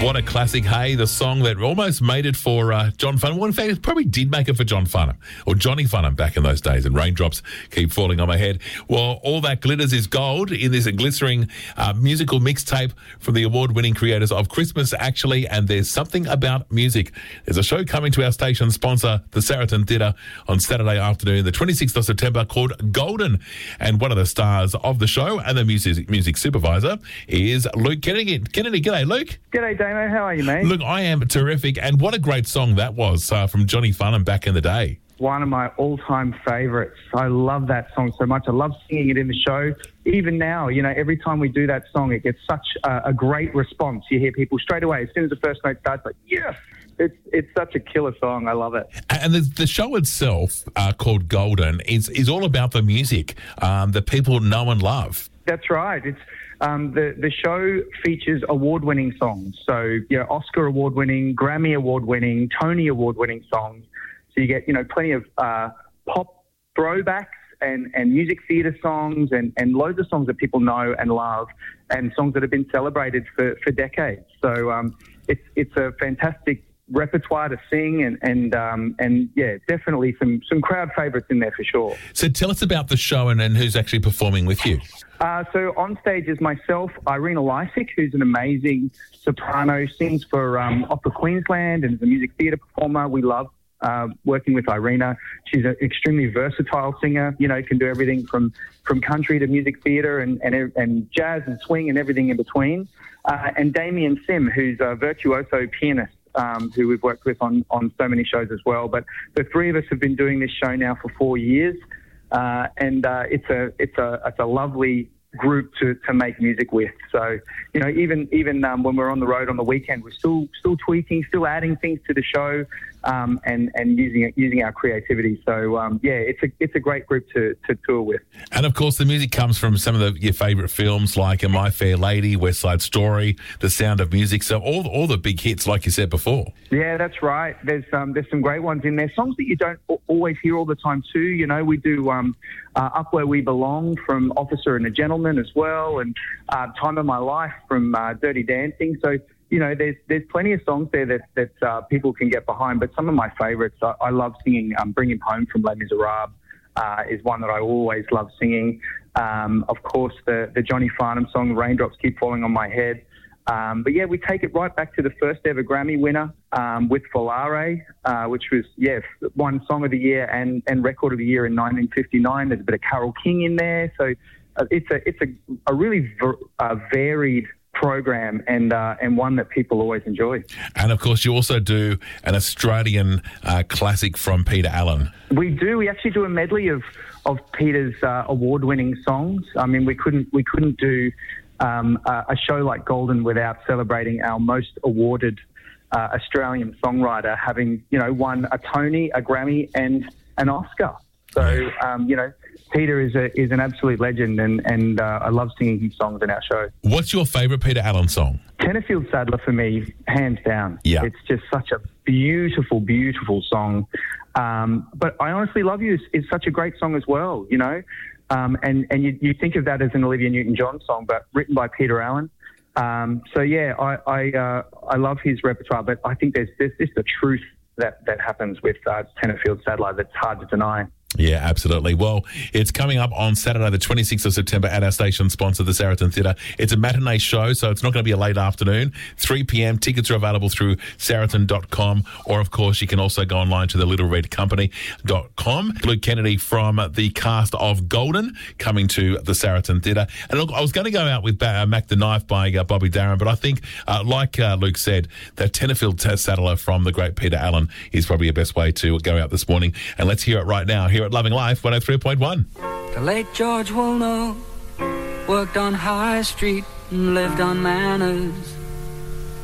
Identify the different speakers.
Speaker 1: What a classic, hey, the song that almost made it for John Farnham. Well, in fact, it probably did make it for John Farnham, or Johnny Farnham back in those days, and raindrops keep falling on my head. Well, all that glitters is gold in this glistering musical mixtape from the award-winning creators of Christmas, actually, and there's something about music. There's a show coming to our station sponsor, the Saracen Theatre, on Saturday afternoon, the 26th of September, called Golden, and one of the stars of the show and the music supervisor is Luke Kennedy. G'day, Luke.
Speaker 2: G'day, Damo. How are you, mate?
Speaker 1: Look, I am terrific, and what a great song that was from Johnny Farnham back in the day.
Speaker 2: One of my all-time favourites. I love that song so much. I love singing it in the show. Even now, you know, every time we do that song, it gets such a great response. You hear people straight away, as soon as the first note starts, like, yes! It's such a killer song. I love it.
Speaker 1: And the show itself, called Golden, is all about the music that people know and love.
Speaker 2: That's right. It's the show features award-winning songs. So, you know, Oscar award-winning, Grammy award-winning, Tony award-winning songs. So you get, you know, plenty of pop throwbacks and music theatre songs and loads of songs that people know and love, and songs that have been celebrated for decades. So it's a fantastic repertoire to sing and yeah, definitely some crowd favourites in there for sure.
Speaker 1: So tell us about the show and who's actually performing with you.
Speaker 2: So on stage is myself, Irina Lysick, who's an amazing soprano, sings for Opera Queensland and is a music theatre performer. We love working with Irina. She's an extremely versatile singer, you know, can do everything from country to music theatre and jazz and swing and everything in between. And Damien Sim, who's a virtuoso pianist, who we've worked with on so many shows as well. But the three of us have been doing this show now for 4 years, and it's a lovely group to make music with. So, you know, even when we're on the road on the weekend, we're still tweaking, still adding things to the show, and using our creativity. So yeah, it's a great group to tour with.
Speaker 1: And of course, the music comes from some of your favourite films like My Fair Lady, West Side Story, The Sound of Music. So all the big hits, like you said before.
Speaker 2: Yeah, that's right. There's some great ones in there. Songs that you don't always hear all the time too. You know, we do Up Where We Belong from Officer and a Gentleman as well, and Time of My Life from Dirty Dancing. So, you know, there's plenty of songs there that people can get behind. But some of my favourites, I love singing. Bring Him Home from Les Miserables is one that I always love singing. Of course, the Johnny Farnham song, Raindrops Keep Falling on My Head. But yeah, we take it right back to the first ever Grammy winner with Volare, which was, won Song of the Year and Record of the Year in 1959. There's a bit of Carole King in there. So it's a really varied program and one that people always enjoy.
Speaker 1: And of course, you also do an Australian classic from Peter Allen.
Speaker 2: We do. We actually do a medley of Peter's award-winning songs. I mean, we couldn't do a show like Golden without celebrating our most awarded Australian songwriter, having, you know, won a Tony, a Grammy, and an Oscar. So, you know, Peter is an absolute legend, and I love singing his songs in our show.
Speaker 1: What's your favourite Peter Allen song?
Speaker 2: Tenterfield Saddler for me, hands down.
Speaker 1: Yeah.
Speaker 2: It's just such a beautiful, beautiful song. But I Honestly Love You is such a great song as well, you know. And you think of that as an Olivia Newton-John song, but written by Peter Allen. So yeah, I love his repertoire, but I think there's just a truth that happens with Tenterfield Saddler that's hard to deny.
Speaker 1: Yeah, absolutely. Well, it's coming up on Saturday, the 26th of September at our station sponsor, the Saracen Theatre. It's a matinee show, so it's not going to be a late afternoon. 3 p.m. Tickets are available through saracen.com, or, of course, you can also go online to the littleredcompany.com. Luke Kennedy from the cast of Golden coming to the Saracen Theatre. And look, I was going to go out with Mac the Knife by Bobby Darin, but I think, like Luke said, that Tenterfield Saddler from the great Peter Allen is probably the best way to go out this morning. And let's hear it right now here at Loving Life 103.1.
Speaker 3: The late George Woolnough worked on High Street and lived on Manors.